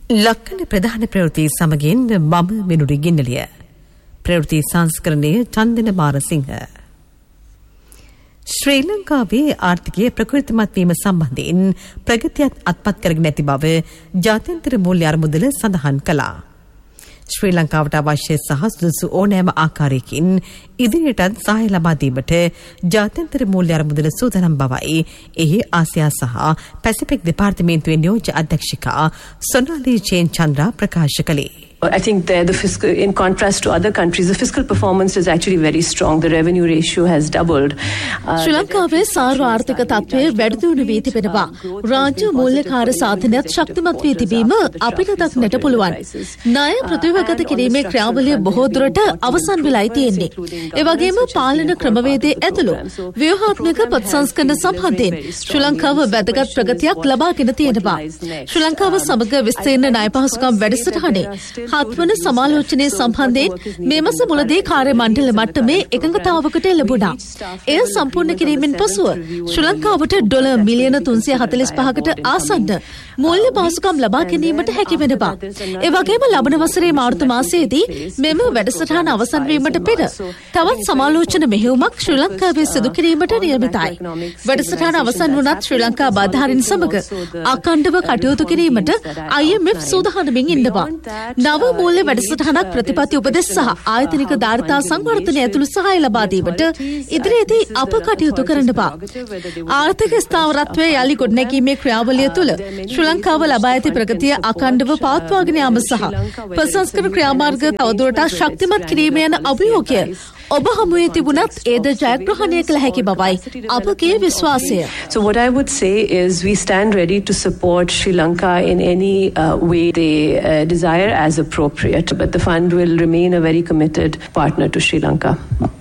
ලක්කන ප්‍රධාන ප්‍රවෘත්ති සමගින් මම මෙනුරි ගින්නලිය. ප්‍රවෘත්ති සංස්කරණය චන්දන මාරසිංහ. ශ්‍රී ලංකාවේ ආර්ථිකය ප්‍රකෘතිමත් වීම සම්බන්ධයෙන් ප්‍රගතියක් අත්පත් කරගෙන නැති බව ජාත්‍යන්තර මූල්‍ය අරමුදල සඳහන් කළා. ශ්‍රී ලංකාවට අවශ්‍ය සහ සුදුසු ඕනෑම ආකාරයකින් ඉදිරියටත් සහාය ලබා දීමට ජාත්‍යන්තර මූල්‍ය අරමුදල සූදානම් බවයි එහි ආසියා සහ පැසිෆික් දෙපාර්තමේන්තුවේ නියෝජ්‍ය අධ්‍යක්ෂිකා සොනාලි ජේන් චන්ද්‍රා ප්‍රකාශ කළේ. I think there the fiscal, in contrast to other countries, the fiscal performance is actually very strong. The revenue ratio has doubled. ශ්‍රී ලංකාවේ සාර්ව ආර්ථික තත්ත්වය වැඩිදියුණු වී තිබෙනවා. රාජ්‍ය මූල්‍යකාර සාධනයත් ශක්තිමත් වී තිබීම අපිට දක්නට පුළුවන්. ණය ප්‍රතිවගත කිරීමේ ක්‍රියාවලිය බොහෝ දුරට අවසන් වෙලායි තියෙන්නේ. ඒ වගේම පාලන ක්‍රමවේදයේ ඇතුළු ව්‍යුහාත්මක ප්‍රතිසංස්කරණ සම්බන්ධයෙන් ශ්‍රී ලංකාව වැදගත් ප්‍රගතියක් ලබාගෙන තියෙනවා. ශ්‍රී ලංකාව සමග විස්තීර්ණ ණය පහසුකම් වැඩසටහනේ හත්වන සමාලෝචනය සම්බන්ධයෙන් මේ මාස මුලදී කාර්ය මණ්ඩල මට්ටමේ එකඟතාවකට ලැබුණා. එය සම්පූර්ණ කිරීමෙන් පසුව ශ්‍රී ලංකාවට ඩොලර් මිලියන 345කට ආසන්න මූල්‍ය පහසුකම් ලබා ගැනීමට හැකි වෙනවා. ඒ වගේම ලබන වසරේ මාර්තු මාසයේදී මෙම වැඩසටහන අවසන් වීමට පෙර තවත් සමාලෝචන මෙහෙයුමක් ශ්‍රී ලංකාවේ සිදු කිරීමට නියමිතයි. වැඩසටහන අවසන් වුණත් ශ්‍රී ලංකා බාධාරින් සමග අඛණ්ඩව කටයුතු කිරීමට IMF සූදානමින් ඉන්නවා. නව මූල්‍ය වැඩසටහනක් ප්‍රතිපත්ති උපදෙස් සහ ආයතනික ධාරිතා සංවර්ධනය ඇතුළු සහාය ලබා දීමට ඉදිරියේදී අප කටයුතු කරනවා. ආර්ථික ස්ථාවරත්වය යලි ගොඩනැගීමේ ක්‍රියාවලිය තුළ ශ්‍රී ලංකාව ලබා ඇති ප්‍රගතිය අඛණ්ඩව පවත්වාගෙන යාම සහ ප්‍රසංස්කරණ ක්‍රියාමාර්ග තවදුරටත් ශක්තිමත් කිරීම යන අභියෝගය ඔබ හමුවේ තිබුණත් ඒද ජයග්‍රහණය කළ හැකි බවයි අපගේ විශ්වාසය. So what I would say is we stand ready to support Sri Lanka in any way they desire as appropriate, but the fund will remain a very committed partner to Sri Lanka.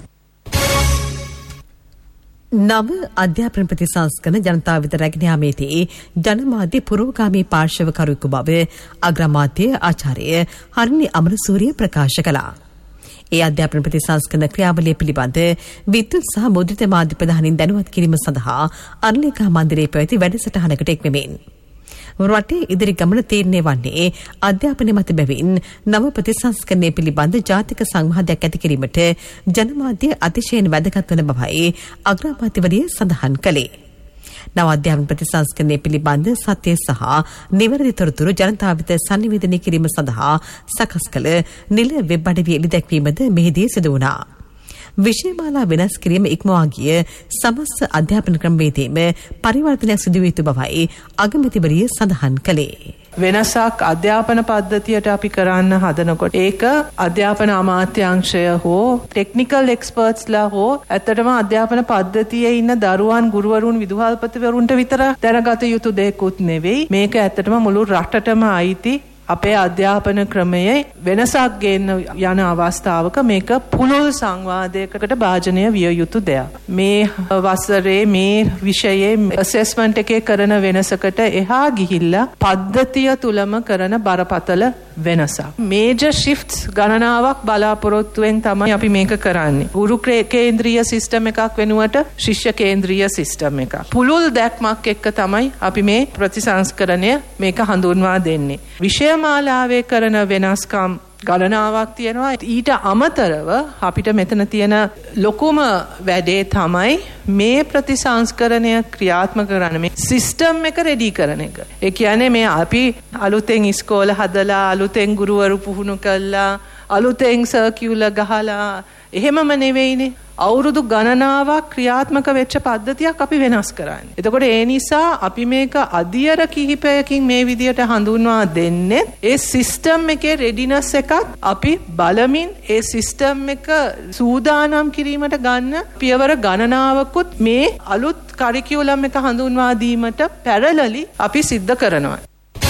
නව අධ්‍යාපන ප්‍රතිසංස්කරණ ජනතාව වෙත රැගෙන යාමේදී ජනමාධ්‍ය පුරෝගාමී පාර්ශවකරුවෙකු බව අග්‍රාමාත්‍ය ආචාර්ය හරිනි අමරසූරිය ප්‍රකාශ කළා. ඒ අධ්‍යාපන ප්‍රතිසංස්කරණ ක්‍රියාවලිය පිළිබඳ විද්‍යුත් සහ මුද්‍රිත මාධ්‍ය ප්‍රධානීන් දැනුවත් කිරීම සඳහා අරලිකා මන්දිරයේ පැවති වැඩසටහනකට එක්වෙමින් රටේ ඉදිරි ගමන තීරණය වන්නේ අධ්‍යාපනය මත බැවින් නව ප්‍රතිසංස්කරණය පිළිබඳ ජාතික සංවාදයක් ඇති කිරීමට ජනමාධ්‍ය අතිශයින් වැදගත් වන බවයි අග්‍රාමාත්‍යවරිය සඳහන් කළේ. නව අධ්‍යාපන ප්‍රතිසංස්කරණය පිළිබඳ සත්‍ය සහ නිවැරදි තොරතුරු ජනතාව වෙත සංනිවේදනය කිරීම සඳහා සකස් කළ නිල වෙබ් අඩවිය එළිදැක්වීමද මෙහිදී සිදු වුණා. විෂයමාලා වෙනස් කිරීම ඉක්මවා ගිය සමස්ත අධ්‍යාපන ක්‍රමවේදයේම පරිවර්තනයක් සිදු වී යුතු බවයි අගමැතිවරිය සඳහන් කළේ. වෙනසක් අධ්‍යාපන පද්ධතියට අපි කරන්න හදනකොට ඒක අධ්‍යාපන අමාත්‍යාංශය හෝ ටෙක්නිකල් එක්ස්පර්ට්ස්ලා හෝ ඇත්තටම අධ්‍යාපන පද්ධතියේ ඉන්න දරුවන් ගුරුවරුන් විදුහල්පතිවරුන්ට විතර දැනගත යුතු දෙයක්ුත් නෙවෙයි. මේක ඇත්තටම මුළු රටටම අයිති අපේ අධ්‍යාපන ක්‍රමයේ වෙනසක් ගෙන්න යන අවස්ථාවක මේක පුළුල් සංවාදයකට භාජනය විය යුතු දෙයක්. මේ වසරේ මේ විෂයේ ඇසෙස්මන්ට් එකේ කරන වෙනසකට එහා ගිහිල්ලා පද්ධතිය තුලම කරන බරපතල වෙනසක්. මේජර් ෂිෆ්ට්ස් ගණනාවක් බලාපොරොත්තුෙන් තමයි අපි මේක කරන්නේ. ගුරු කේන්ද්‍රීය සිස්ටම් එකක් වෙනුවට ශිෂ්‍ය කේන්ද්‍රීය සිස්ටම් එකක්. පුළුල් දැක්මක් එක්ක තමයි අපි මේ ප්‍රතිසංස්කරණය මේක හඳුන්වා දෙන්නේ. විෂය මාලාවේ කරන වෙනස්කම් ගණනාවක් තියෙනවා. ඊට අමතරව අපිට මෙතන තියෙන ලොකුම වැඩේ තමයි මේ ප්‍රතිසංස්කරණය ක්‍රියාත්මක කරන මේ සිස්ටම් එක රෙඩි කරන එක. ඒ කියන්නේ මේ අපි අලුතෙන් ඉස්කෝල හදලා අලුතෙන් ගුරුවරු පුහුණු කළා අලුතෙන් සර්කියුලර් ගහලා එහෙමම නෙවෙයිනේ. අවුරුදු ගණනාවක් ක්‍රියාත්මක වෙච්ච පද්ධතියක් අපි වෙනස් කරන්නේ. එතකොට ඒ නිසා අපි මේක අධියර කිහිපයකින් මේ විදියට හඳුන්වා දෙන්නේ ඒ සිස්ටම් එකේ රෙඩිනස් එකක් අපි බලමින් ඒ සිස්ටම් එක සූදානම් කිරීමට ගන්න පියවර ගණනාවකුත් මේ අලුත් කරිකියුලම් එක හඳුන්වා දීමට පැරලලි අපි සිද්ධ කරනවා.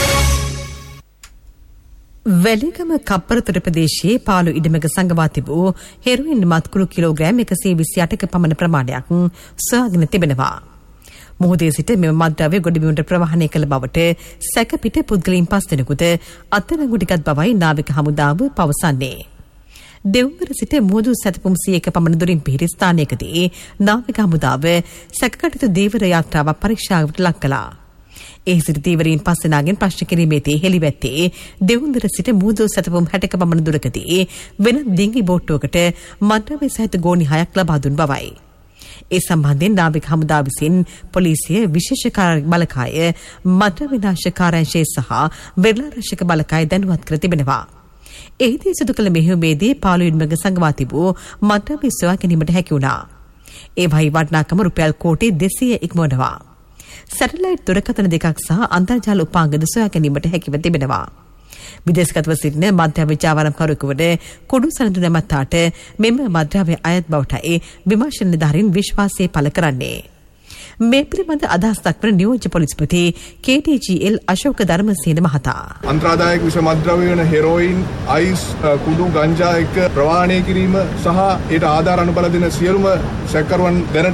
වැලිගම කප්පරතොට ප්‍රදේශයේ පාළු ඉඩමක සංගවා තිබූ හෙරොයින් මත්කුළු කිලෝග්‍රෑම් 128ක පමණ ප්‍රමාණයක් සොයාගෙන තිබෙනවා. මුහුදේ සිට මෙම මත්ද්‍රව්‍ය ගොඩබිමට ප්‍රවාහනය කළ බවට සැකපිට පුද්ගලයන් 5 දෙනෙකුට අත්අඩංගුවටගත් බවයි නාවික හමුදාව පවසන්නේ. දෙව්වර සිට මුහුදු සැතපුම් 100ක පමණ දුරින් පිහිටි ස්ථානයකදී නාවික හමුදාව සැකකටයුතු දීවර යාත්‍රාවක් පරීක්ෂාවට ලක් කළා. ඒ සිට තීවරයෙන් පස්සෙනාගෙන් ප්‍රශ්න කිරීමේදී හෙළිවැත්තේ දෙවුන්දර සිට මූදු සැතපුම් 60ක පමණ දුරකදී වෙනත් දිංගි බෝට්ටුවකට මද්‍රව්‍ය සහිත ගෝනි 6ක් ලබා දුන් බවයි. ඒ සම්බන්ධයෙන් නාවික හමුදා විසින් පොලිසිය විශේෂ බලකාය මද්‍රව්‍ය විනාශ කාර්යාංශය සහ වෙරළාරක්ෂක බලකාය දැනුවත් කර තිබෙනවා. එහිදී සිදු කළ මෙහෙයුමේදී 15 මග සංගවා තිබූ මද්‍රව්‍ය සොයා ගැනීමට හැකි වුණා. ඒවයි වටිනාකම රුපියල් කෝටි 200 ඉක්මවනවා. සැටලයිට් දුරකථන දෙකක් සහ අන්තර්ජාල උපාංගද සොයා ගැනීමට හැකිව තිබෙනවා. විදේශගතව සිටින මද්‍රව්‍ය ජාවාරම්කරුවෙකු වන කුඩු සලඳු නැමැත්තාට මෙම මද්‍රව්‍ය අයත් බවටයි විමර්ශන නිලධාරීන් විශ්වාසය පළ කරන්නේ. මේ පිළිබඳ අදහස් දක්වන නියෝජ්‍ය පොලිස්පති KTGL අශෝක ධර්මසේන මහතා. අන්තරාදායක විෂ මද්‍රව්‍ය වන හෙරෝයින්, අයිස්, කුඩු, ගංජා එක්ක ප්‍රවාහණය කිරීම සහ ඊට ආධාර අනුබල දෙන සියලුම සැකකරුවන් දැනට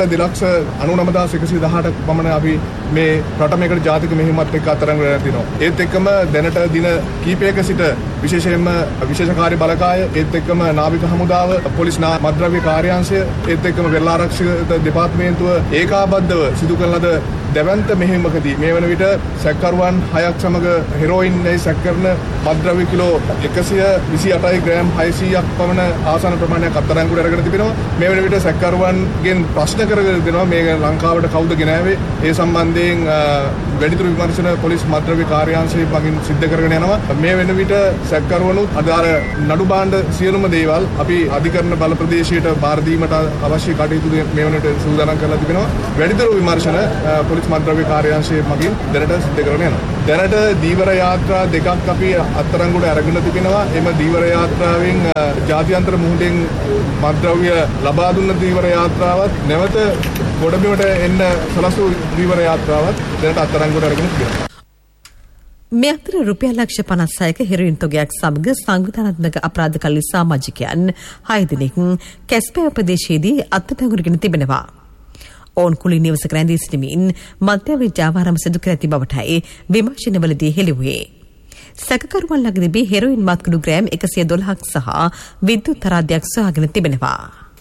2,99,118ක් පමණ අපි මේ රටමයකට ජාතික මෙහෙයුමත් එක්ක අත්අඩංගුවට තිනවා. ඒත් එක්කම දැනට දින කිහිපයක සිට විශේෂයෙන්ම විශේෂකාරී බලකාය, ඒත් එක්කම නාවික හමුදාව, පොලිස් මද්‍රව්‍ය කාර්යාංශය, ඒත් එක්කම වෙරළාරක්ෂක දෙපාර්තමේන්තුව ඒකාබද්ධව සිදු කරන ලද දැවැන්ත මෙහෙයුමකදී මේ වන විට සැකකරුවන් 6ක් සමග හෙරෝයින් සැක කරන මද්‍රව්‍ය කිලෝ 128 ග්‍රෑම් 600ක් පමණ ආසන ප්‍රමාණයක් අත්අඩංගුවට අරගෙන තිබෙනවා. මේ වන විට සැකකරුවන්ගෙන් ප්‍රශ්න කරගෙන දෙනවා මේ ලංකාවට කවුද ගෙනාවේ? ඒ සම්බන්ධයෙන් වැඩිදුර විමර්ශන පොලිස් මද්‍රව්‍ය කාර්යාංශය මගින් සිද්ධ කරගෙන යනවා. මේ වෙන විට සැකකරුවනුත් අදාළ නඩු භාණ්ඩ සියලුම දේවල් අපි අධිකරණ බල ප්‍රදේශයට බාර දීමට අවශ්‍ය කටයුතු මේ වනට සූදානම් කරලා තිබෙනවා. වැඩිදුර විමර්ශන පොලිස් මද්‍රව්‍ය කාර්යාංශය මගින් දැනට සිද්ධ කරගෙන යනවා. දැනට දීවර යාත්‍රා දෙකක් අපි අත්අඩංගුවට අරගෙන තිබෙනවා. එම දීවර යාත්‍රාවෙන් ජාත්‍යන්තර මුහුදෙන් මද්‍රව්‍ය ලබා දුන්න දීවර යාත්‍රාවත් නැවත ගොඩබිමට එන්න සලස්තු දීවර යාත්‍රාවත් දැනට අත්අඩංගුවට අරගෙන තිබෙනවා. මේ අතර රුපියල් ලක්ෂ 56ක හෙරොයින් තොගයක් සමග සංවිධානාත්මක අපරාධකාරී සමාජිකයන් 6 දෙනෙක් කැස්පෑ ප්‍රදේශයේදී අත්අඩංගුවටගෙන තිබෙනවා. ඔවුන් කුලී නිවසක රැඳී සිටමින් මද්‍රව්‍ය ජාවාරම් සිදු කර ඇති බවටයි විමර්ශනවලදී හෙළිවුවේ. සැකකරුවන් ළඟ තිබී හෙරොයින් මත්කුඩු ග්‍රෑම් 112ක් සහ විද්‍යුත් තරාදයක් සොයාගෙන තිබෙනවා.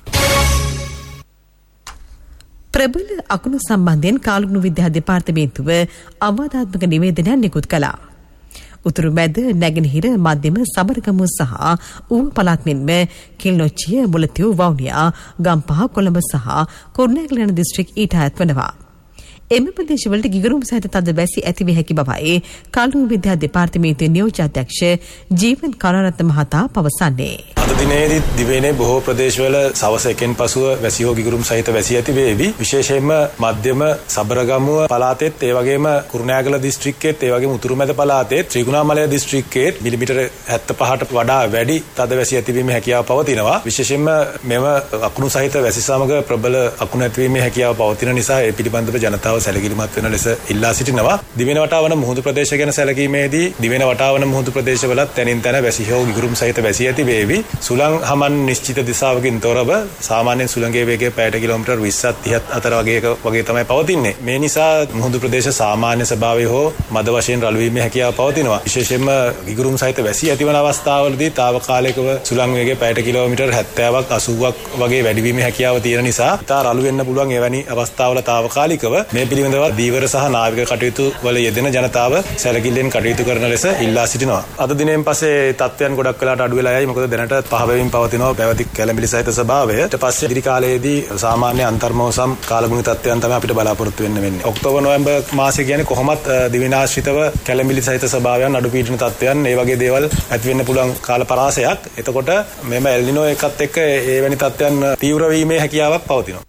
ප්‍රබල අකුණු සම්බන්ධයෙන් කාලගුණ විද්‍යා දෙපාර්තමේන්තුව අවවාදාත්මක නිවේදනයක් නිකුත් කළා. උතුරු මැද නැගෙනහිර මධ්‍යම සබරගමුව සහ ඌව පළාත් මෙන්ම කිල්නොච්චිය, මුලතිව්, වවුනියා, ගම්පහ, කොළඹ සහ කුරුණෑගල යන දිස්ත්‍රික් ඊට අයත් වනවා. එම ප්‍රදේශවලට ගිගුරුම් සහිත තද වැසි ඇතිවිය හැකි බවයි කාලගුණ විද්‍යා දෙපාර්තමේන්තුවේ නියෝජ්‍ය අධ්‍යක්ෂ ජීවන් කරුණාරත්න මහතා පවසන්නේ. අද දිනේදී දිවයිනේ බොහෝ ප්‍රදේශවල සවස 1න් පසුව වැසි හෝ ගිගුරුම් සහිත වැසි ඇති වේවි. විශේෂයෙන්ම මධ්‍යම සබරගමුව පළාතෙත්, ඒ වගේම කුරුණෑගල දිස්ත්‍රික්කෙත්, ඒ වගේම උතුරු මැද පළාතෙත්, ත්‍රිකුණාමලය දිස්ත්‍රික්කෙත් මිලිමීටර 75ට වඩා වැඩි තද වැසි ඇතිවීමේ හැකියාව පවතිනවා. විශේෂයෙන්ම මෙම අකුණු සහිත වැසි සමග ප්‍රබල අකුණු ඇතිවීමේ හැකියාව පවතින නිසා ඒ පිළිබඳව ජනතාව සැලකිලිමත් වෙන ලෙස ඉල්ලා සිටිනවා. දිවෙන වටාවන මුහුදු ප්‍රදේශ ගැන සැලකීමේදී දිවෙන වටාවන මුහුදු ප්‍රදේශවලත් තැනින් තැන වැසි හෝ ගිගුරුම් සහිත වැසි ඇති වේවි. සුළං හමන් නිශ්චිත දිශාවකින් තොරව සාමාන්‍යයෙන් සුළඟේ වේගය පැයට කිලෝමීටර් 20ත් 30ත් අතර වගේ තමයි පවතින්නේ. මේ නිසා මුහුදු ප්‍රදේශ සාමාන්‍ය ස්වභාවය හෝ මද වශයෙන් රළු වීමේ හැකියාව පවතිනවා. විශේෂයෙන්ම ගිගුරුම් සහිත වැසි ඇතිවන අවස්ථාවලදී తాවකාලිකව සුළං වේගය පැයට කිලෝමීටර් 70ක් 80ක් වගේ වැඩි වීමේ හැකියාව තියෙන නිසා තා රළු වෙන්න පුළුවන් එවැනි අවස්ථාවල తాවකාලිකව මේ පිළිබඳව දීවර සහ නාවික කටයුතු වල යෙදෙන ජනතාව සැලකිල්ලෙන් කටයුතු කරන ලෙස ඉල්ලා සිටිනවා. අද දිනෙන් පස්සේ තත්ත්වයන් ගොඩක් වෙලාට අඩු වෙලා යයි. මොකද දැනට පහබැවින් පවතිනවා පැවති කැළඹිලි සහිත ස්වභාවය. ඊට පස්සේ ඉදිරි කාලයේදී සාමාන්‍ය අන්තර්මෝසම් කාලගුණ තත්ත්වයන් තමයි අපිට බලාපොරොත්තු වෙන්න වෙන්නේ. ඔක්තෝබර් නොවැම්බර් මාසය කියන්නේ කොහොමත් දිවිනාශ්‍රිතව කැළඹිලි සහිත ස්වභාවයන්, අඩු පීඩන තත්ත්වයන්, ඒ වගේ දේවල් ඇති වෙන්න පුළුවන් කාල පරාසයක්. එතකොට මෙම එල්නිනෝ එකත් එක්ක ඒ වැනි තත්ත්වයන් තීව්‍ර වීමේ හැකියාවක් පවතිනවා.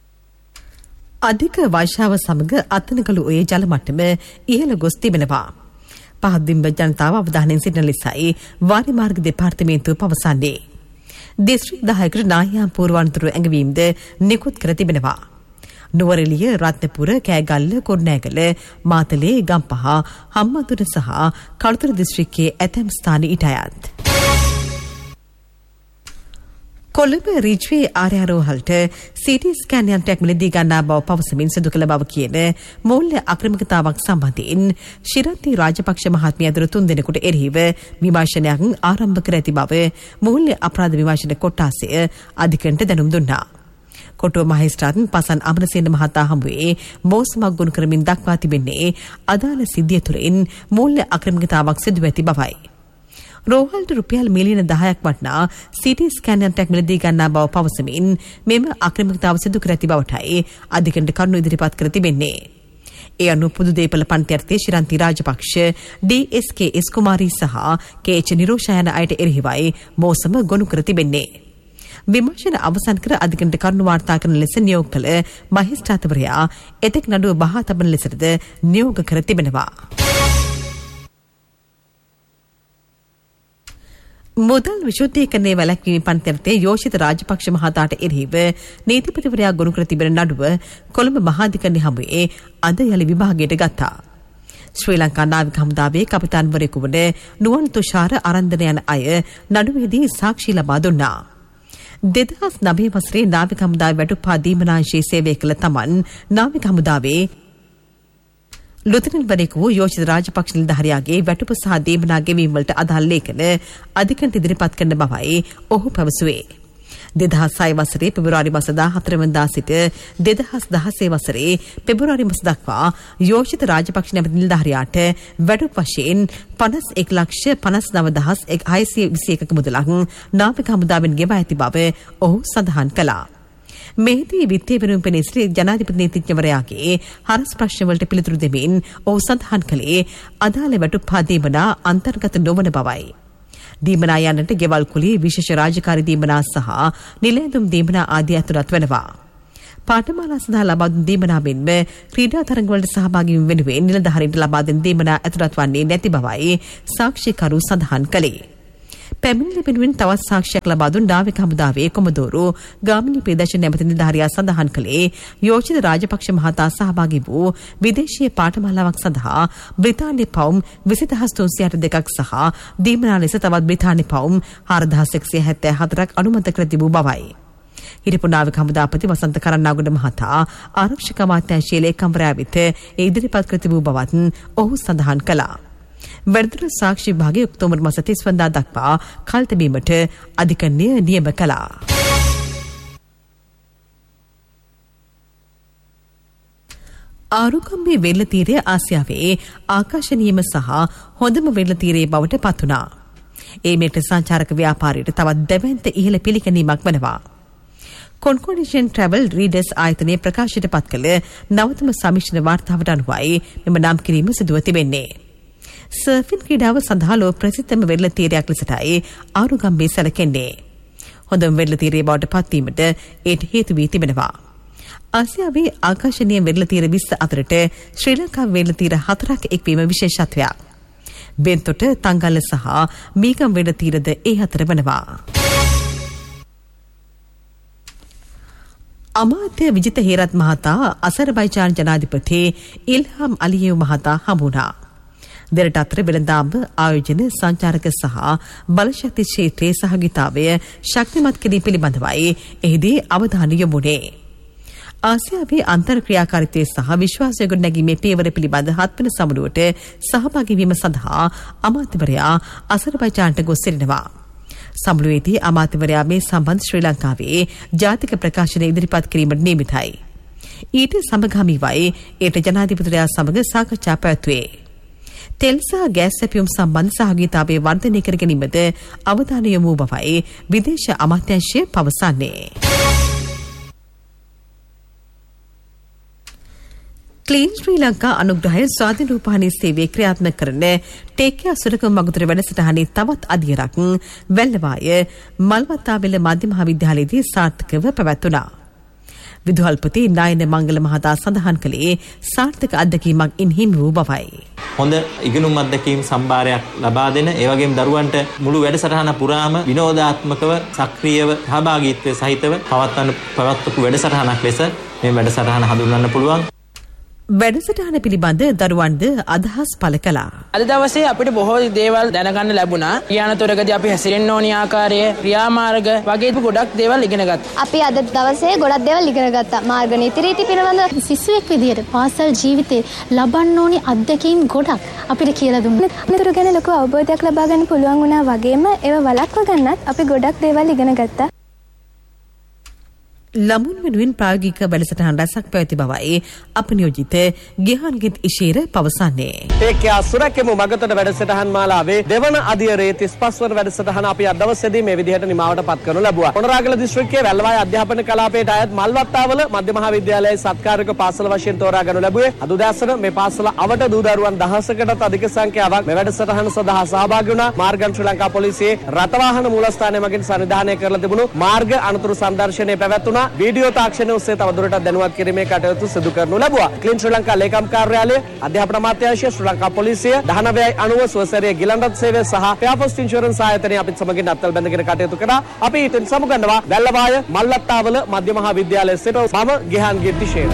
අධික වර්ෂාව සමග අත්නකළු ඔයේ ජල මට්ටම ඉහළ ගොස් තිබෙනවා. පහදින්බ ජනතාව අවධානයෙන් සිටින ලෙසයි වාරි මාර්ග දෙපාර්තමේන්තුව පවසන්නේ. දිස්ත්‍රික් 10කට නාහියම් පූර්වාන්තර ඇඟවීම්ද නිකුත් කර තිබෙනවා. නුවරඑළිය, රත්නපුර, කෑගල්ල, කුරුණෑගල, මාතලේ, ගම්පහ, හම්බන්තොට සහ කළුතර දිස්ත්‍රික්කයේ ඇතැම් ස්ථාන ඊට අයත්. කොළඹ රිජ්වේ ආර්යාරෝහලට CT ස්කෑන් යන්ත්‍රයක් මිලදී ගන්නා බව පවසමින් සිදු කළ බව කියන මූල්‍ය අක්‍රමිකතාවක් සම්බන්ධයෙන් ශිරන්ති රාජපක්ෂ මහත්මිය ඇතුළු 3 දෙනෙකුට එරෙහිව විමර්ශනයක් ආරම්භ කර ඇති බව මූල්‍ය අපරාධ විමර්ශන කොට්ටාසය අධිකරණයට දැනුම් දුන්නා. කොටුව මහේස්ත්‍රාත් පසන් අමරසේන මහතා හමුවේ මෝසමක් ගොනු කරමින් දක්වා තිබෙන්නේ අදාළ සිද්ධිය තුළින් මූල්‍ය අක්‍රමිකතාවක් සිදුව ඇති බවයි. රෝහල්ට රුපියල් මිලියන 10ක් වටනා සිටි ස්කෑන් යන්ත්‍රයක් මිලදී ගන්නා බව පවසමින් මෙම අක්‍රමිකතාව සිදු කර ඇති බවටයි අධිකරණයට කරුණු ඉදිරිපත් කර තිබෙන්නේ. ඒ අනුව පුදු දේපල පන්තියර්ථයේ ශිරන්ති රාජපක්ෂ ඩී.එස්.කේ.එස්. කුමාරී සහ කේ.එච්. නිරෝෂා යන අයට එරෙහිවයි මෝසම ගොනු කර තිබෙන්නේ. විමර්ශන අවසන් කර අධිකරණයට කරුණු වාර්තා කරන ලෙස නියෝග කළ මහේස්ත්‍රාත්වරයා එතෙක් නඩුව බහා තබන ලෙසද නියෝග කර තිබෙනවා. මුදල් විශුද්ධීකරණය වැළැක්වීම පන්තියර්ථයේ යෝෂිත රාජපක්ෂ මහතාට එරෙහිව නීතිපතිවරයා ගොනු කර තිබෙන නඩුව කොළඹ මහාධිකරණය හමුවේ අද යලි විභාගයට ගත්තා. ශ්‍රී ලංකා නාවික හමුදාවේ කපිතාන්වරයෙකු වන නුවන් තුෂාර අරන්දන යන අය නඩුවේදී සාක්ෂි ලබා දුන්නා. 2009 වසරේ නාවික හමුදාවේ වැටුප්පා දීමනාංශයේ සේවය කළ තමන් නාවික හමුදාවේ ලුතනන්වරයෙකු වූ යෝෂිත රාජපක්ෂ නිලධාරියාගේ වැටුප සහ දීමනා ගෙවීම් වලට අදාළ ලේඛන අධිකරණයට ඉදිරිපත් කරන බවයි ඔහු පැවසුවේ. 2006 වසරේ පෙබරවාරි මාස 14 වෙනිදා සිට 2016 වසරේ පෙබරවාරි මාස දක්වා යෝෂිත රාජපක්ෂ නැමැති නිලධාරියාට වැටුප් වශයෙන් 51,59,621ක මුදලක් නාවික හමුදාවෙන් ගෙවා ඇති බව ඔහු සඳහන් කළා. මෙහිදී විත්තිය වෙනුම් පෙනී සිටි ජනාධිපති නීතිඥවරයාගේ හරස් ප්‍රශ්නවලට පිළිතුරු දෙමින් ඔහු සඳහන් කළේ අදාළ වැටුප්පා දීමනා අන්තර්ගත නොවන බවයි. දීමනා යන්නට ගෙවල් කුලී විශේෂ රාජකාරී දීමනා සහ නිලැඳුම් දීමනා ආදී ඇතුළත් වෙනවා. පාඨමාලා සඳහා ලබා දුන් දීමනා මෙන්ම ක්‍රීඩා තරඟවලට සහභාගී වීම වෙනුවෙන් නිලධාරීන්ට ලබා දෙන දීමනා ඇතුළත් වන්නේ නැති බවයි සාක්ෂිකරු සඳහන් කළේ. පැමිණිලි වෙනුවෙන් තවත් සාක්ෂියක් ලබා දුන් නාවික හමුදාවේ කොමදෝරු ගාමිණී ප්‍රදේශ නැමැති නිලධාරියා සඳහන් කළේ යෝෂිත රාජපක්ෂ මහතා සහභාගී වූ විදේශීය පාඨමාලාවක් සඳහා බ්‍රිතාන්‍ය පවුම් 20,362ක් සහ දීමනා ලෙස තවත් බ්‍රිතාන්‍ය පවුම් 4,174ක් අනුමත කර තිබූ බවයි. හිටපු නාවික හමුදාපති වසන්ත කරන්නාගොඩ මහතා ආරක්ෂක අමාත්‍යාංශයේ ලේකම්වරයා වෙත ඉදිරිපත් කර තිබූ බවත් ඔහු සඳහන් කළා. වැඩිදුර සාක්ෂි විභාගයේ ඔක්තෝබර් මාස 30 වෙනිදා දක්වා කල් තැබීමට අධිකරණය නියම කළා. ආරුකම්බේ වෙල්ල තීරය ආසියාවේ ආකර්ශනීයම සහ හොඳම වෙල්ල තීරයේ බවට පත් වුණා. ඒ මෙට සංචාරක ව්‍යාපාරයට තවත් දැවැන්ත ඉහළ පිළිගැනීමක් වනවා. කොන්කොඩිෂන් ට්‍රැවල් රීඩර්ස් ආයතනයේ ප්‍රකාශයට පත් කළ නවතම සමීක්ෂණ වාර්තාවට අනුවයි මෙම නම් කිරීම සිදුව තිබෙන්නේ. සර්ෆින් ක්‍රීඩාව සඳහා ලෝක ප්‍රසිද්ධම වෙල්ල තීරයක් ලෙසටයි ආරුගම්බේ සැලකෙන්නේ. හොඳම වෙල්ල තීරයේ බවට පත්වීමට ඒට හේතු වී තිබෙනවා. ආසියාවේ ආකර්ශනීය වෙල්ල තීර 20 අතරට ශ්‍රී ලංකාවේ වෙල්ල තීර 4ක් එක්වීම විශේෂත්වයක්. බෙන්තොට, තංගල්ල සහ මීගම් වෙල්ල තීරද ඒ අතර වනවා. අමාත්‍ය විජිත හේරත් මහතා අසර්බයිජාන් ජනාධිපති ඉල්හාම් අලියේව් මහතා හමු වුණා. දෙරට අතර වෙළඳාම ආයෝජන සංචාරක සහ බලශක්ති ක්ෂේත්‍රයේ සහභාගීතාවය ශක්තිමත් කිරීම පිළිබඳවයි එහිදී අවධානය යොමුනේ. ආසියාවේ අන්තර් ක්‍රියාකාරීත්වය සහ විශ්වාසය ගොඩනැගීමේ පියවර පිළිබඳ 7 වෙනි සමුළුවට සහභාගී වීම සඳහා අමාත්‍යවරයා අසර්බයිජාන්ට ගොස් සිටිනවා. සමුළුවේදී අමාත්‍යවරයා මේ සම්බන්ධ ශ්‍රී ලංකාවේ ජාතික ප්‍රකාශන ඉදිරිපත් කිරීමට නියමිතයි. ඊට සමගාමීවයි ඒට ජනාධිපතිවරයා සමග සාකච්ඡා පැවැත්වුවේ. තෙල් සහ ගෑස් සැපයුම් සම්බන්ධ සහභාගීතාවය වර්ධනය කර ගැනීමද අවධානය යොමු බවයි විදේශ අමාත්‍යාංශය පවසන්නේ. ක්ලීන් ශ්‍රී ලංකා අනුග්‍රහය ස්වාධීන රූපවාහිනී සේවය ක්‍රියාත්මක කරන ටේකියා සුරකම් මගුතර වැඩසටහනේ තවත් අදියරක් වැල්ලවාය මල්වත්තාවෙල මධ්‍ය මහාවිද්‍යාලයේදී සාර්ථකව පැවැත්වුණා. විදුහල්පති නායන මංගල මහතා සඳහන් කළේ සාර්ථක අත්දැකීමක් ඉන්හිමි වූ බවයි. හොඳ ඉගෙනුම් අත්දැකීම් සම්භාරයක් ලබා දෙන ඒ වගේම දරුවන්ට මුළු වැඩසටහන පුරාම විනෝදාත්මකව සක්‍රීයව සහභාගීත්වය සහිතව පවත්වපු වැඩසටහනක් ලෙස මේ වැඩසටහන හඳුන්වන්න පුළුවන්. වැඩසටහන පිළිබඳ දරුවන්ද අදහස් පළ කළා. අද දවසේ අපිට බොහෝ දේවල් දැනගන්න ලැබුණා. ක්‍රියානතොරකදී අපි හැසිරෙන්න ඕනි ආකාරය, ක්‍රියාමාර්ග වගේ ගොඩක් දේවල් ඉගෙන ගත්තා. අපි අද දවසේ ගොඩක් දේවල් ඉගෙන ගත්තා. මාර්ග නීති රීති පිළිබඳව සිසුවෙක් විදියට පාසල් ජීවිතේ ලබන්න ඕනි අත්දැකීම් ගොඩක් අපිට කියලා දුන්නා. මෙතන ගැන ලොකු අවබෝධයක් ලබා ගන්න පුළුවන් වුණා වගේම ඒව වළක්ව ගන්නත් අපි ගොඩක් දේවල් ඉගෙන ගත්තා. ළමුන් වෙනුවෙන් ප්‍රායෝගික වැඩසටහන් රැසක් පැවති බවයි අප නියෝජිත ගිහාන්ගෙත් ඉෂීර පවසන්නේ. ඒකයා සුරැකෙමු මගතට වැඩසටහන් මාලාවේ දෙවන අධියරේ 35 වන වැඩසටහන අපි අද දවසේදී මේ විදිහට නිමාවට පත් කරනු ලැබුවා. මොනරාගල දිස්ත්‍රික්කයේ වැල්වාය අධ්‍යාපන කලාපයට අයත් මල්වත්තාවල මධ්‍ය මහා විද්‍යාලයේ සත්කාරක පාසල වශයෙන් තෝරා ගනු ලැබුවේ. අද උදෑසන මේ පාසල අවට දූ දරුවන් දහසකටත් අධික සංඛ්‍යාවක් මේ වැඩසටහන සඳහා සහභාගී වුණා. මාර්ගන් ශ්‍රී ලංකා පොලිසියේ රථවාහන මූලස්ථානය මගින් සංවිධානය කරලා තිබුණු මාර්ග අනතුරු සංදර්ශනය පැවැත්වුණා. වීඩියෝ තාක්ෂණය ඔස්සේ තවදුරටත් දැනුවත් කිරීමේ කටයුතු සිදු කරනු ලැබුවා. ක්ලීන් ශ්‍රී ලංකා ලේකම් කාර්යාලය, අධ්‍යාපන අමාත්‍යාංශය, ශ්‍රී ලංකා පොලිසිය, 1990 සුවසැරිය ගිලන්රත් සේවය සහ පෙයාපොස්ට් ඉන්ෂුරන්ස් ආයතනය අපිත් සමගින් අත්වල බැඳගෙන කටයුතු කරා. අපි ඉතින් සමුගන්නවා වැල්ලවාය මල්වත්තාවල මධ්‍ය මහා විද්‍යාලයේ සිට මම ගිහාන්ගේ දිශේන.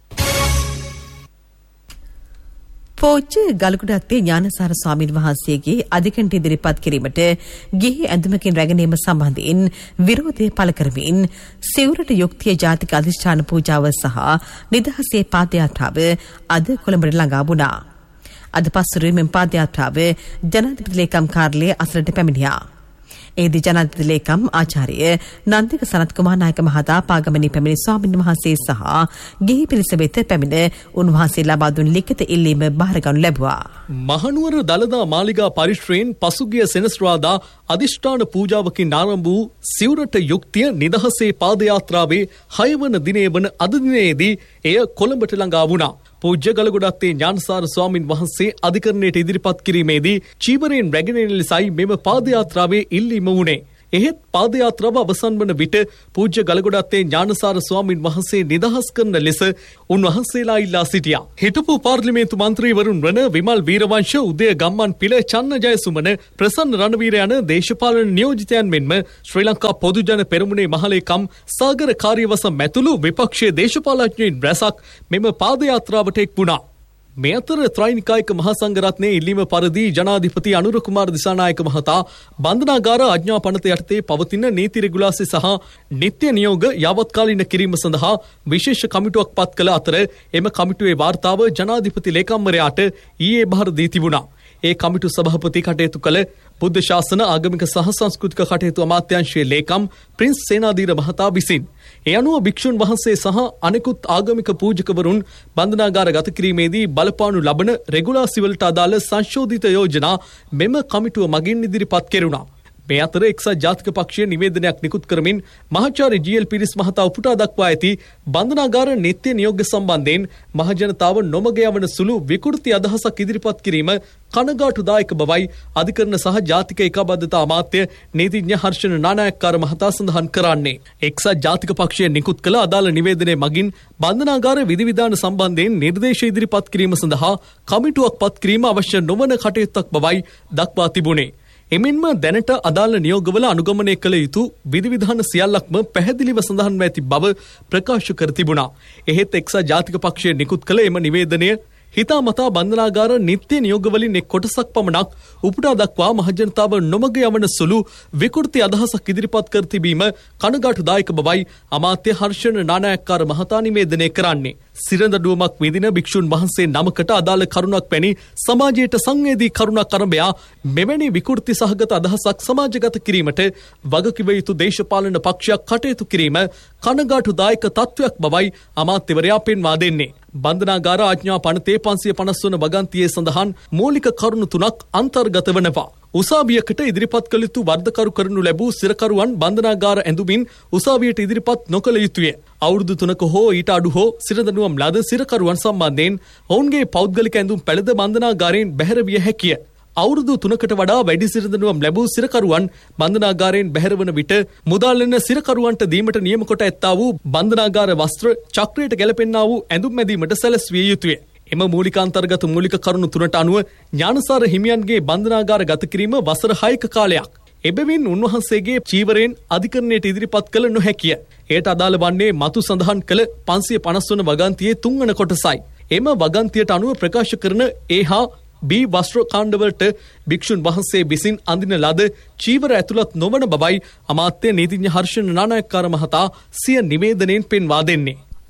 පෝච්ච ගලකුඩත්තේ ඥානසාර ස්වාමීන් වහන්සේගේ අධිකරණයට ඉදිරිපත් කිරීමට ගිහි ඇඳුමකින් රැගෙනීම සම්බන්ධයෙන් විරෝධය පළ කරමින් සිවුරට යුක්තිය ජාතික අධිෂ්ඨාන පූජාව සහ නිදහසේ පාදයාත්‍රාව අද කොළඹට ළඟා වුණා. අද පස්වරුවේ මෙම පාදයාත්‍රාව ජනාධිපති ලේකම් කාර්යාලයේ අසලට පැමිණියා. එහිදී ජනාධිපති ලේකම් ආචාර්ය නන්දික සනත් කුමාර නායක මහතා පාගමනේ පැමිණි ස්වාමීන් වහන්සේ සහ ගිහි පිරිස වෙත පැමිණ උන්වහන්සේ ලබා දුන් ලිඛිත ඉල්ලීම බාරගනු ලැබුවා. මහනුවර දළදා මාලිගා පරිශ්‍රයෙන් පසුගිය සෙනසුරාදා අධිෂ්ඨාන පූජාවකින් ආරම්භ වූ සිවුරට යුක්තිය නිදහසේ පාදයාත්‍රාවේ 6 වන දිනය වන අද දිනයේදී එය කොළඹට ළඟා වුණා. පූජ්‍ය ගලගොඩත්තේ ඥානසාර ස්වාමින් වහන්සේ අධිකරණයට ඉදිරිපත් කිරීමේදී චීවරයෙන් රැගෙන එන ලෙසයි මෙම පාදයාත්‍රාවේ ඉල්ලීම වුණේ. එහෙත් පාදයාත්‍රාව අවසන් වන විට පූජ්‍ය ගලගොඩත්තේ ඥානසාර ස්වාමින් වහන්සේ නිදහස් කරන ලෙස උන්වහන්සේලා ඉල්ලා සිටියා. හිටපු පාර්ලිමේන්තු මන්ත්‍රීවරුන් වන විමල් වීරවංශ, උදය ගම්මන් පිළ, චන්න ජයසුමන, ප්‍රසන්න රණවීර යන දේශපාලන නියෝජිතයන් මෙන්ම ශ්‍රී ලංකා පොදුජන පෙරමුණේ මහලේකම් සාගර කාර්යවසම් ඇතුළු විපක්ෂීය දේශපාලඥයින් රැසක් මෙම පාදයාත්‍රාවට එක් වුණා. මේ අතර ත්‍රිනිකායක මහා සංඝරත්නයේ ඉල්ලීම පරිදි ජනාධිපති අනුර කුමාර දිසානායක මහතා බන්ධනාගාර ආඥා පනත යටතේ පවතින නීති රෙගුලාසි සහ නිත්‍ය නියෝග යාවත්කාලීන කිරීම සඳහා විශේෂ කමිටුවක් පත් කළ අතර එම කමිටුවේ වාර්තාව ජනාධිපති ලේකම්වරයාට ඊයේ බහර දී තිබුණා. ඒ කමිටු සභාපති කටයුතු කළ බුද්ධ ශාසන ආගමික සහ සංස්කෘතික කටයුතු අමාත්‍යාංශයේ ලේකම් ප්‍රින්ස් සේනාධීර මහතා විසින් ඒ අනුව භික්ෂුන් වහන්සේ සහ අනෙකුත් ආගමික පූජකවරුන් බන්ධනාගාර ගත කිරීමේදී බලපානු ලබන රෙගුලාසි වලට අදාළ සංශෝධිත යෝජනා මෙම කමිටුව මගින් ඉදිරිපත් කෙරුණා. මේ අතර එක්සත් ජාතික පක්ෂයේ නිවේදනයක් නිකුත් කරමින් මහාචාර්ය ජී.එල්. පිරිස් මහතා උපුටා දක්වා ඇති බන්ධනාගාර නිත්‍ය නියෝග සම්බන්ධයෙන් මහජනතාව නොමග යවන සුළු විකෘති අදහසක් ඉදිරිපත් කිරීම කනගාටුදායක බවයි අධිකරණ සහ ජාතික ඒකාබද්ධතා අමාත්‍ය නීතිඥ හර්ෂණ නානායක්කාර මහතා සඳහන් කරන්නේ. එක්සත් ජාතික පක්ෂය නිකුත් කළ අදාළ නිවේදනය මගින් බන්ධනාගාර විධිවිධාන සම්බන්ධයෙන් නිර්දේශ ඉදිරිපත් කිරීම සඳහා කමිටුවක් පත් කිරීම අවශ්‍ය නොවන කටයුත්තක් බවයි දක්වා තිබුණේ. එමෙන්ම දැනට අදාළ නියෝගවල අනුගමනය කළ යුතු විධිවිධාන සියල්ලක්ම පැහැදිලිව සඳහන්ව ඇති බව ප්‍රකාශ කර තිබුණා. එහෙත් එක්සත් ජාතික පක්ෂය නිකුත් කළ එම නිවේදනය හිතාමතා බන්ධනාගාර නිත්‍ය නියෝගවලින් එක් කොටසක් පමණක් උපුටා දක්වා මහජනතාව නොමග යවන සුළු විකෘති අදහසක් ඉදිරිපත් කර තිබීම කනගාටුදායක බවයි අමාත්‍ය හර්ෂණ නානායක්කාර මහතා නිවේදනය කරන්නේ. සිරඳඩුවමක් විදින භික්ෂුන් වහන්සේ නමකට අදාළ කරුණක් පැනි සමාජයට සංවේදී කරුණක් අරඹයා මෙවැනි විකෘති සහගත අදහසක් සමාජගත කිරීමට වගකිව යුතු දේශපාලන පක්ෂයක් කටයුතු කිරීම කනගාටුදායක තත්ත්වයක් බවයි අමාත්‍යවරයා පෙන්වා දෙන්නේ. බන්ධනාගාර ආඥා පනතේ 550 වන වගන්තියේ සඳහන් මූලික කරුණු 3ක් අන්තර්ගත වනවා. උසාවියකට ඉදිරිපත් කළ යුතු වර්ධකරු කරනු ලැබූ සිරකරුවන් බන්ධනාගාර ඇඳුමින් උසාවියට ඉදිරිපත් නොකළ යුතුය. අවුරුදු 3ක හෝ ඊට අඩු හෝ සිරදනුවම් ලද සිරකරුවන් සම්බන්ධයෙන් ඔවුන්ගේ පෞද්ගලික ඇඳුම් පැළඳ බන්ධනාගාරයෙන් බැහැර විය හැකිය. අවුරුදු 3කට වඩා වැඩි සිරදනුවම් ලැබූ සිරකරුවන් බන්ධනාගාරයෙන් බැහැර වන විට මුදාලෙන සිරකරුවන්ට දීමට නියම කොට ඇත්තා වූ බන්ධනාගාර වස්ත්‍ර චක්‍රයට ගැලපෙන්නා වූ ඇඳුම් මැදීමට සැලැස්විය යුතුය. එම මූලික අන්තර්ගත මූලික කරුණු 3ට අනුව ඥානසාර හිමියන්ගේ බන්ධනාගාර ගත කිරීම වසර 6ක කාලයක්. එබැවින් උන්වහන්සේගේ චීවරයෙන් අධිකරණයට ඉදිරිපත් කළ නොහැකිය. එයට අදාළ වන්නේ මතු සඳහන් කළ 550 වන වගන්තියේ 3 වන කොටසයි. එම වගන්තියට අනුව ප්‍රකාශ කරන ඒහා බී වස්ත්‍ර කාණ්ඩවලට භික්ෂුන් වහන්සේ විසින් අඳින ලද චීවර ඇතුළත් නොවන බවයි අමාත්‍ය නීතිඥ හර්ෂණ නානායක්කාර මහතා සිය නිවේදනයෙන් පෙන්වා දෙන්නේ.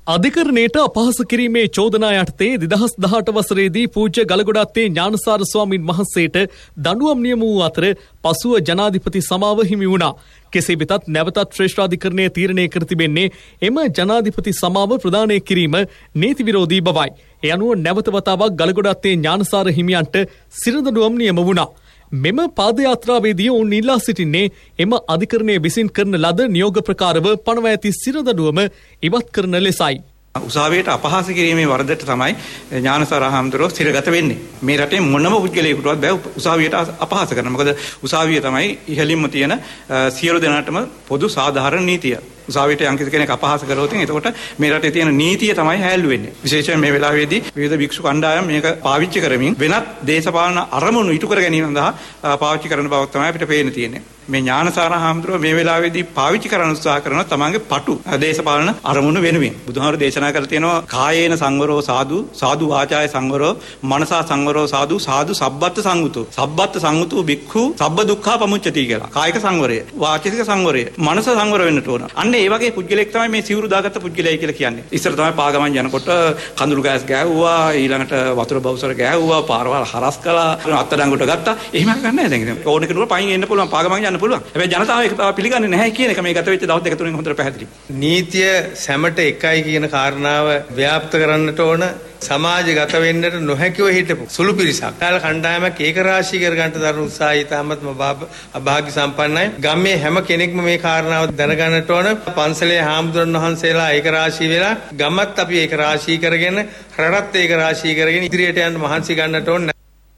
අධිකරණයට අපහාස කිරීමේ චෝදනා යටතේ 2018 වසරේදී පූජ්‍ය ගලගොඩත්තේ ඥානසාර ස්වාමින් වහන්සේට දඬුවම් නියම වූ අතර පසුව ජනාධිපති සමාව හිමි වුණා. කෙසේ වෙතත් නැවතත් ශ්‍රේෂ්ඨාධිකරණය තීරණය කර තිබෙන්නේ එම ජනාධිපති සමාව ප්‍රදානය කිරීම නීති විරෝධී බවයි. ඒ අනුව නැවත වතාවක් ගලගොඩත්තේ ඥානසාර හිමියන්ට සිරදඬුවම් නියම වුණා. මෙම පාදයාත්‍රාවේදී ඔවුන් ඉල්ලා සිටින්නේ එම අධිකරණය විසින් කරන ලද නියෝග ප්‍රකාරව පනවා ඇති සිරදඬුවම ඉවත් කරන ලෙසයි. උසාවියට අපහාස කිරීමේ වරදට තමයි ඥානසාර හාමුදුරුවෝ සිරගත වෙන්නේ. මේ රටේ මොනම පුද්ගලයෙකුටවත් බෑ උසාවියට අපහාස කරන්න. මොකද උසාවිය තමයි ඉහළින්ම තියෙන සියලු දෙනාටම පොදු සාධාරණ නීතිය. උසාවියට යම්කිසි කෙනෙක් අපහාස කරොත් එතකොට මේ රටේ තියෙන නීතිය තමයි හැල්ලු වෙන්නේ. විශේෂයෙන් මේ වෙලාවේදී විවිධ භික්ෂු කණ්ඩායම් මේක පාවිච්චි කරමින් වෙනත් දේශපාලන අරමුණු ඉටු කර ගැනීම සඳහා පාවිච්චි කරන බවක් තමයි අපිට පේන්න තියෙන්නේ. මේ ඥානසාර හාමුදුරුවෝ මේ වෙලාවේදී පාවිච්චි කරන්න උත්සාහ කරනවා තමන්ගේ පටු දේශපාලන අරමුණු වෙනුවෙන්. බුදුහාමුදුරුවෝ දේශනා කරලා තියෙනවා කායේන සංවරෝ සාදු සාදු වාචාය සංවරෝ මනසා සංවරෝ සාදු සාදු සබ්බත් සංවුතෝ සබ්බත් සංවුතෝ භික්ඛු සබ්බ දුක්ඛා පමුච්චති කියලා. කායික සංවරය, වාචික සංවරය, මනස සංවර වෙන්නට ඕන. අන්න ඒ වගේ පුද්ගලෙක් තමයි මේ සිවුරු දාගත්ත පුද්ගලයයි කියලා කියන්නේ. ඉස්සර තමයි පාගමන් යනකොට කඳුළු ගෑස් ගෑවුවා, ඊළඟට වතුර බවුසර ගෑවුවා, පාරවල් හරස් කළා, අත්අඩංගුවට ගත්තා. එහෙම ගන්න නැහැ දැන්. ඕන කෙනෙකුට පයින් එන්න පුළුවන්, පාගමන් යන්න පුළුවන්. හැබැයි ජනතාව ඒක පිළිගන්නේ නැහැ කියන එක මේ ගත වෙච්ච දවස් දෙක තුනෙන් හොඳට පැහැදිලි. නීතිය සැමට එකයි කියන කාරණාව ව්‍යාප්ත කරන්නට ඕන. සමාජගත වෙන්නට නොහැකිව හිටපු සුළු පිරිසක් කාල කණ්ඩායමක් ඒක රාශී කර ගන්නට දරන උත්සාහය තාමත්ම අභාග්‍ය සම්පන්නයි. ගම්මේ හැම කෙනෙක්ම මේ කාරණාව දැනගන්නට ඕන. පන්සලේ හාමුදුරන් වහන්සේලා ඒක රාශී වෙලා ගමත් අපි ඒක රාශී කරගෙන රටත් ඒක රාශී කරගෙන ඉදිරියට යන්න මහන්සි ගන්නට ඕන.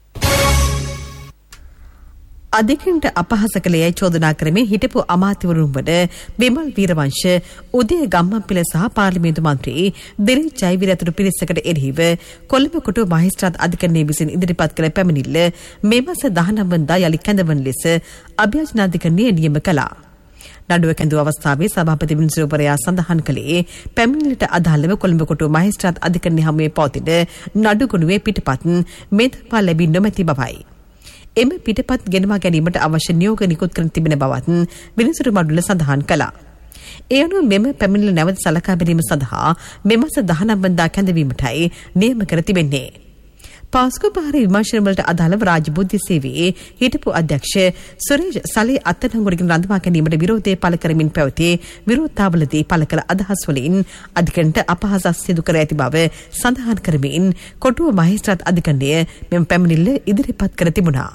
අධිකරණයට අපහාස කළේ චෝදනා කරමින් හිටපු අමාත්‍යවරුන් වන බිමල් වීරවංශ, උදය ගම්මන්පිල සහ පාර්ලිමේන්තු මන්ත්‍රී දිලිත් ජයවීර ඇතුළු පිරිසකට එරෙහිව කොළඹ කොටුව මහේස්ත්‍රාත් අධිකරණයේ විසින් ඉදිරිපත් කළ පැමිණිල්ල මේ මාස 19 වෙනිදා යලි කැඳවන ලෙස අභ්‍යර්ථනාධිකරණය නියම කළා. නඩුව කැඳවූ අවස්ථාවේ සභාපති විනිසුරුවරයා සඳහන් කළේ පැමිණිල්ලට අදාළව කොළඹ කොටුව මහේස්ත්‍රාත් අධිකරණය හමුවේ පවතින නඩුගුණුවේ පිටපත් මේ දක්වා ලැබී නොමැති බවයි. එම පිටපත් ගෙනවා ගැනීමට අවශ්‍ය නියෝග නිකුත් කර තිබෙන බවත් විනිසුරු මඩුල්ල සඳහන් කළා. ඒ අනුව මෙම පැමිණිල්ල නැවත සලකා බැලීම සඳහා මේ මාස 19 වෙනිදා කැඳවීමටයි නියම කර තිබෙන්නේ. පාස්කු පහර විමර්ශන වලට අදාළව රාජ්‍ය බුද්ධි සේවයේ හිටපු අධ්‍යක්ෂ සුරේෂ් සලේ අත්අඩංගුවකින් රඳවා ගැනීමට විරෝධය පළ කරමින් පැවති විරෝධතාවලදී පළ කළ අදහස් වලින් අධිකරණයට අපහාසක් සිදු කර ඇති බව සඳහන් කරමින් කොටුව මහේස්ත්‍රාත් අධිකරණය මෙම පැමිණිල්ල ඉදිරිපත් කර තිබුණා.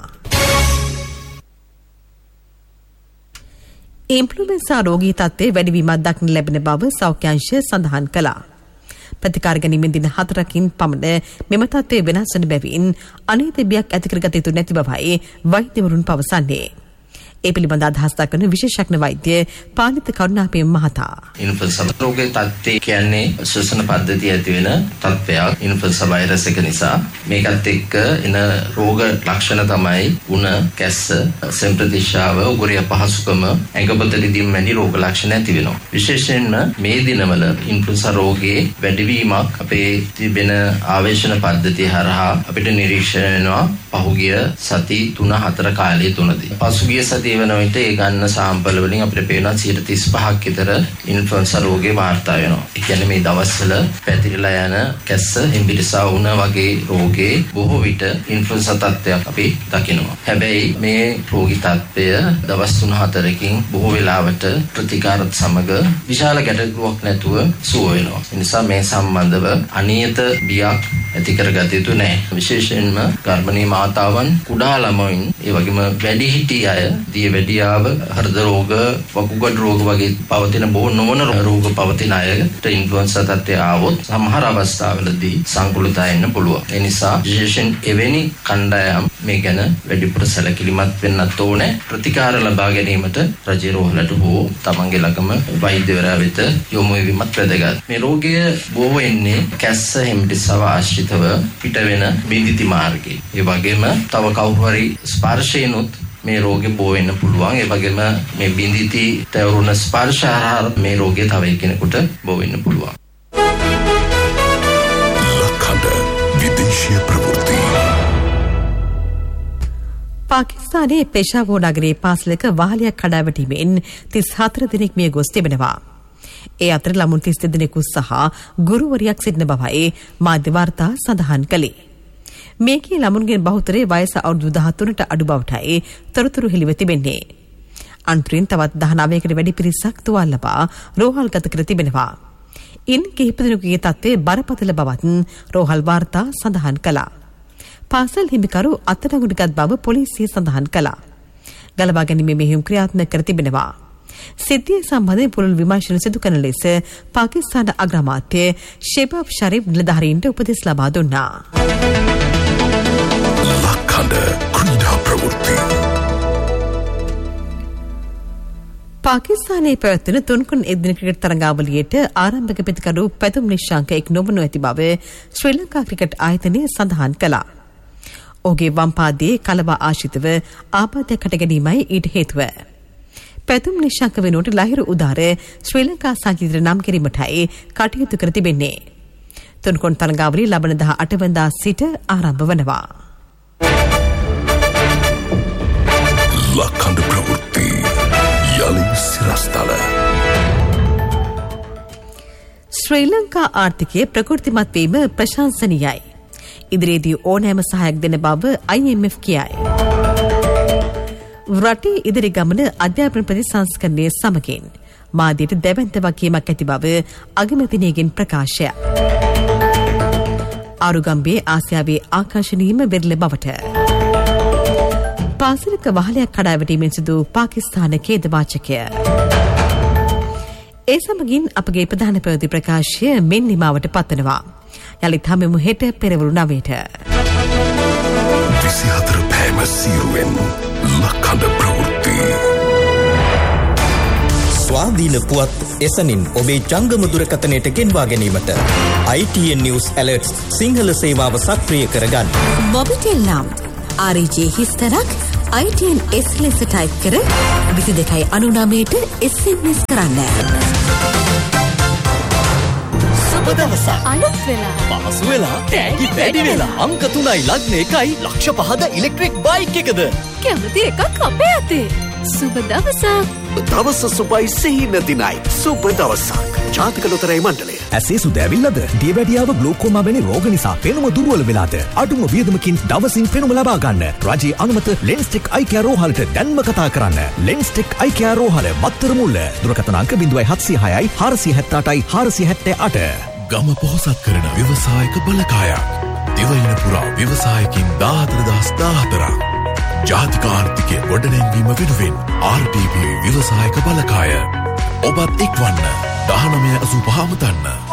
ඉන්ෆ්ලුවෙන්සා රෝගී තත්ත්වයේ වැඩිවීමක් දක්න ලැබෙන බව සෞඛ්‍ය අංශය සඳහන් කළා. ප්‍රතිකාර ගැනීමෙන් දින 4කින් පමණ මෙම තත්ත්වය වෙනස් වන බැවින් අනේත බියක් ඇති කරගත යුතු නැති බවයි වෛද්‍යවරුන් පවසන්නේ. ඒ පිළිබඳ අදහස් දක්වන විශේෂඥ වෛද්‍ය පාලිත කරුණාපේ මහතා. ඉන්ෆ්ලුවෙන්සා රෝගයේ තත්ත්වය කියන්නේ ශ්වසන පද්ධතිය ඇති වෙන තත්ත්වයක්. ඉන්ෆ්ලුවෙන්සා වෛරස් එක නිසා මේකත් එක්ක එන රෝග ලක්ෂණ තමයි උණ, කැස්ස, සෙම්ප්‍රතිශාව, උගුරේ අපහසුකම, ඇඟපත රිදීම වැනි රෝග ලක්ෂණ ඇති වෙනවා. විශේෂයෙන්ම මේ දිනවල ඉන්ෆ්ලුවෙන්සා රෝගයේ වැඩිවීමක් අපේ තිබෙන ආවේශන පද්ධතිය හරහා අපිට නිරීක්ෂණය වෙනවා පහුගිය සති 3-4 කාලය තුනදී. පසුගිය සතිය වන විට ඒ ගන්න සාම්පල් වලින් අපිට පේනවා 35% විතර ඉන්ෆ්ලුවෙන්සා රෝගේ වාර්තා වෙනවා. ඒ කියන්නේ මේ දවස්වල පැතිරිලා යන කැස්ස, හිම්බිරිසා වුණ වගේ රෝගේ බොහෝ විට ඉන්ෆ්ලුවෙන්සා තත්ත්වයක් අපි දකිනවා. හැබැයි මේ රෝගී තත්ත්වය දවස් 3-4කින් බොහෝ වෙලාවට ප්‍රතිකාරත් සමග විශාල ගැටලුවක් නැතුව සුව වෙනවා. ඒ නිසා මේ සම්බන්ධව අනියත බියක් ඇති කරගත යුතු නැහැ. විශේෂයෙන්ම ගර්භණී මාතාවන්, කුඩා ළමයින්, ඒ වගේම වැඩිහිටි අය, දියවැඩියාව, හෘද රෝග, වකුගඩු රෝග වගේ පවතින බොහෝ නොවන රෝග පවතින අයට ඉන්ෆ්ලුවෙන්සා තත්ත්වය ආවොත් සමහර අවස්ථාවලදී සංකෘතය එන්න පුළුවන්. ඒ නිසා විශේෂයෙන් එවැනි කණ්ඩායම් මේ ගැන වැඩිපුර සැලකිලිමත් වෙන්නත් ඕනේ. ප්‍රතිකාර ලබා ගැනීමට රජයේ රෝහලට හෝ තමන්ගේ ළඟම වෛද්‍යවරයා වෙත යොමු වීමත් වැදගත්. මේ රෝගය බොහෝ වෙන්නේ කැස්ස, හිම්බිරිසාව ආශ්‍රිතව පිට වෙන බිඳිති මාර්ගයේ. ඒ වගේම තව කවුරු හරි ස්පර්ශයෙන්ුත් මේ රෝගේ බෝ වෙන්න පුළුවන්. ඒ වගේම මේ බිඳිති තවරුණ ස්පර්ශ හරහා මේ රෝගය තව එක්කෙනෙකුට බෝ වෙන්න පුළුවන්. ලක්හඬ විදේශීය ප්‍රවෘත්ති. පාකිස්තානයේ පෙෂාවර් නගරයේ පාසලක වාහනයක් කඩා වැටීමෙන් 34 දෙනෙක් මිය ගොස් තිබෙනවා. ඒ අතර ළමුන් 32 දෙනෙකු සහ ගුරුවරියක් සිටින බවයි මාධ්‍ය වාර්තා සඳහන් කළේ. මේකේ ළමුන්ගේ බහුතරයේ වයස අවුරුදු 13ට අඩු බවටයි තොරතුරු හෙළිව තිබෙන්නේ. අන්තරින් තවත් 19කට වැඩි පිරිසක් තුවාල ලබා රෝහල්ගත කර තිබෙනවා. ඉන් කිහිප දෙනෙකුගේ තත්ත්වය බරපතල බවත් රෝහල් වාර්තා සඳහන් කළා. පාසල් හිමිකරු අත්අඩංගුවට බව පොලිසිය සඳහන් කළා. ගලවා ගැනීමේ මෙහෙයුම් ක්‍රියාත්මක කර තිබෙනවා. සිද්ධිය සම්බන්ධයෙන් පුළුල් විමර්ශන සිදු කරන ලෙස පාකිස්තාන අග්‍රාමාත්‍ය ෂෙබාබ් ෂරීෆ් නිලධාරීන්ට උපදෙස් ලබා දුන්නා. ලක්කඩ ක්‍රීඩා ප්‍රවෘත්ති. පාකිස්තානයේ පැවැත්වෙන තුන්කොන් එක්දින ක්‍රිකට් තරඟාවලියට ආරම්භක ප්‍රතිකරු පැතුම් නිශ්ශාංක එක් නොවනු ඇති බව ශ්‍රී ලංකා ක්‍රිකට් ආයතනය සඳහන් කළා. ඔහුගේ වම් පාදයේ කලවා ආශ්‍රිතව ආබාධයක් හට ගැනීමයි ඊට හේතුව. පැතුම් නිශ්ශාංක වෙනුවට ලහිරු උදාර ශ්‍රී ලංකා සංචිතර නම් කිරීමටයි කටයුතු කර තිබෙන්නේ. තුන්කොන් තරඟාවලිය ලබන 18 වෙනිදා සිට ආරම්භ වනවා. ලක්කඩ ප්‍රවෘත්ති යලි සිරස්තල. ශ්‍රී ලංකා ආර්ථිකයේ ප්‍රකෘතිමත් වීම ප්‍රශංසනීයයි. ඉදිරියේදී ඕනෑම සහායක් දෙන බව IMF කියයි. රටේ ඉදිරි ගමන අධ්‍යාපන ප්‍රතිසංස්කරණය සමගින් මාධ්‍යයට දැවැන්ත වගකීමක් ඇති බව අගමැතිනියගෙන් ප්‍රකාශය. ආරුගම්බේ ආසියාවේ ආකර්ශනීයම වෙරළ බවට. පාසලක වහලයක් කඩා වැටීමෙන් සිදු පාකිස්තාන ඛේදවාචකය. ඒ සමගින් අපගේ ප්‍රධාන ප්‍රවෘත්ති ප්‍රකාශය මෙන් නිමාවට පත්වනවා. යළිත් හමුවෙමු හෙට පෙරවරු 9ට. 24 පෑම සීරුවෙන් ලක්කඩ ප්‍රවෘත්ති. ස්වාධීන පුවත් එසනින් ඔබේ ජංගම දුරකථනයට ගෙන්වා ගැනීමට ITN News Alerts සිංහල සේවාව සක්‍රිය කරගන්න. මොබිටෙල් නම් RJ හිස්තරක් ITN S ලෙස ටයිප් කර 2299ට SMS කරන්න. සුබ දවසක්. අලුත් වෙලා. පහසු වෙලා. තෑගි වැඩි වෙලා. අංක 3යි ලග්න 1යි ලක්ෂ 5ද ඉලෙක්ට්‍රික් බයික් එකද. කැමති එකක් අපේ අතේ. සුබ දවසක්. දවස සුබයි සිහින දිනයි. සුබ දවසක්. ජාතික ලොතරැයි මණ්ඩලය. ඇසේ සුද ඇවිල්ලාද? දියවැඩියාව ග්ලෝකෝමා වැනි රෝග නිසා පෙනුම දුර්වල වෙලාද? අඩුම වියදමකින් දවසින් පෙනුම ලබා ගන්න. රජයේ අනුමත ලෙන්ස්ටෙක් අයි කෙයා රෝහලට දැන්ම කතා කරන්න. ලෙන්ස්ටෙක් අයි කෙයා රෝහල මත්තර මුල්ල. දුරකථන අංක 0706යි 478යි 478. ගම පොහොසත් කරන ව්‍යවසායක බලකායක්. දිවයින පුරා ව්‍යවසායකින් 14014ක්. ජාතික ආර්ථිකය ගොඩනැංවීම වෙනුවෙන් RTP ව්‍යවසායක බලකාය. ඔබත් එක්වන්න 1985 තන්න.